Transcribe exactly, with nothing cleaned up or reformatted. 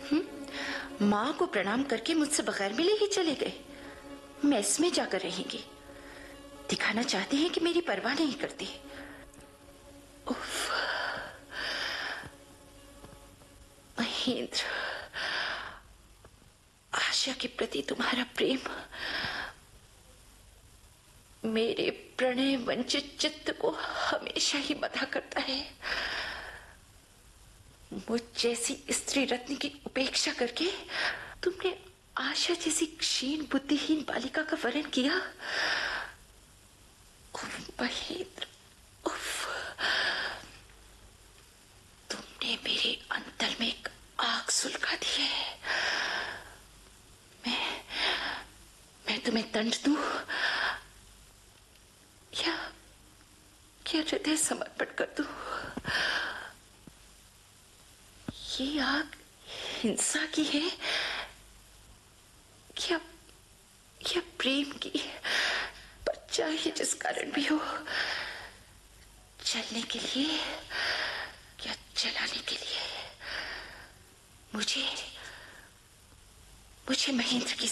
हम्म माँ को प्रणाम करके मुझसे बगैर मिले ही चले गए। मेस में जाकर रहेंगे, दिखाना चाहते हैं कि मेरी परवाह नहीं करती। उफ। महेंद्र, आशा के प्रति तुम्हारा प्रेम मेरे प्रणय वंचित चित्त को हमेशा ही मथा करता है। मुझ जैसी स्त्री रत्न की उपेक्षा करके तुमने आशा जैसी क्षीण बुद्धिहीन बालिका का वरण किया। उफ महेंद्र, उफ। तुमने मेरे अंतर में एक आग सुलगा दी है। मैं मैं तुम्हें दंड दूं या क्या हृदय समर्पण कर दूं? ये आग हिंसा की है क्या क्या प्रेम की? पर चाहे जिस कारण भी हो, चलने के लिए या चलाने के लिए मुझे मुझे महेंद्र की